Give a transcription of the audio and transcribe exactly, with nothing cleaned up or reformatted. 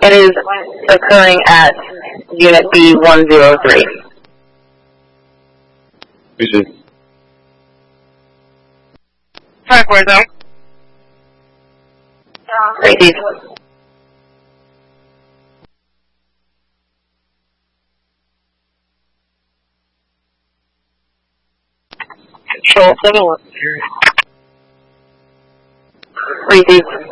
It is occurring at Unit B one zero three. Receive. Track where though? Receive. Control seven one. Receive.